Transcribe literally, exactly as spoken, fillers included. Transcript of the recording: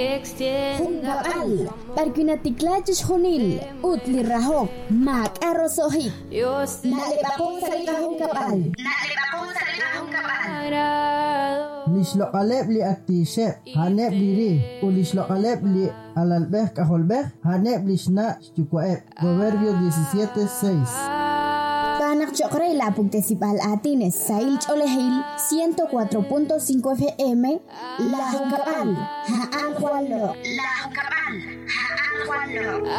Hungabal, Parkinatiklaches Junil, Utli Rahok, Mak Arosohi, Nalebakong Salika Hungabal, Nalebakong Salika Hungabal. Lislokaleb li aktisep, hanep diri, ulislokaleb li alalbeh kaholbeh, hanep lisna chukwaeb. Proverbio diecisiete seis. Panak chokre la puntesipal atines, Sail Cholehil, ciento cuatro punto cinco F M, La Hungabal, Haan Juanlo, La Hungabal, Haan Juanlo.